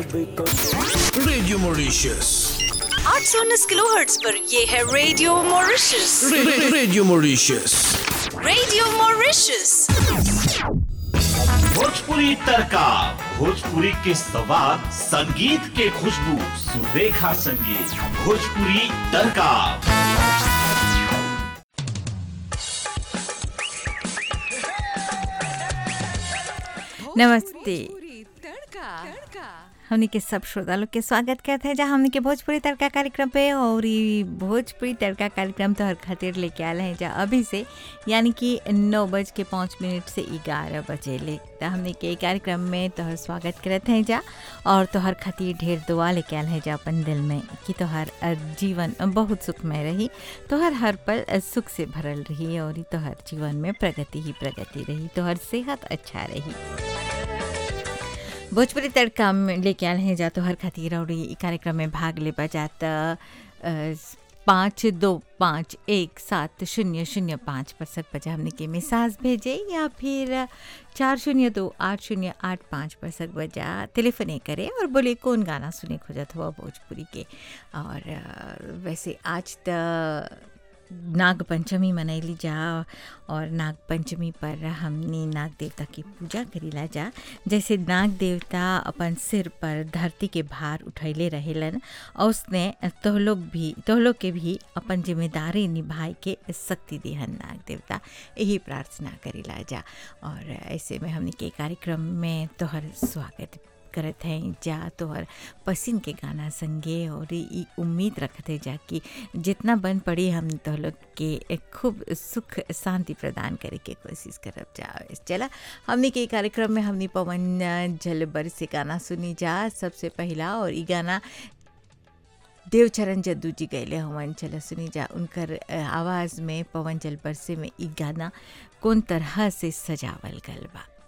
Radio Mauritius 819 kilohertz पर ये है radio Mauritius. Radio Mauritius. Radio Mauritius. Bhojpuri तड़का, भोजपुरी के सवाद, संगीत के खुशबू, सुरेखा संगीत, भोजपुरी तड़का। नमस्ते। हमने के सब श्रोता लोग के स्वागत करते हैं जहाँ हमने के भोजपुरी तड़का कार्यक्रम पे। और ये भोजपुरी तड़का कार्यक्रम तो हर खातिर लेके आए हैं जहाँ अभी से यानी कि 9:05 से 11 बजे ले तो हमने के कार्यक्रम में तोहर स्वागत करते हैं जा और तोहर खातिर ढेर दुआ लेके आए हैं जा अपन दिल में कि तोहर जीवन बहुत सुखमय रही, तोहर हर पल सुख से भरल रही और तोहर जीवन में प्रगति ही प्रगति रही, तोहर सेहत अच्छा रही। भोजपुरी तड़का में लेके आए हैं जा तो हर खातिर और ये कार्यक्रम में भाग ले बजाता 52517005 पर सक बजा हमने के मैसेज भेजे या फिर 402808 पर सक बजा टेलीफोन करे और बोले कौन गाना सुने खोजत हुआ भोजपुरी के। और वैसे आज तो नाग पंचमी मनैली जा और नाग पंचमी पर हमने नाग देवता की पूजा करीला जा। जैसे नाग देवता अपन सिर पर धरती के भार उठैले रहेलन और उसने तो लोग के भी अपन जिम्मेदारी निभाए के शक्ति दिहन नाग देवता, यही प्रार्थना करीला जा। और ऐसे में हमने के कार्यक्रम में तोहर स्वागत करत हैं जा तोहर पसंद के गाना संगे और ये उम्मीद रखते जा कि जितना बन पड़ी हम तो लोग के खूब सुख शांति प्रदान करे के कोशिश करब जा। चला हमने के कार्यक्रम में हमने पवन जल बरसे गाना सुनी जा सबसे पहला। और ये गाना देवचरण जद्दू जी गैले हवन, चला सुनी जा उनकर आवाज़ में पवन जल बरसे में ये गाना कौन तरह से सजावल गल बा।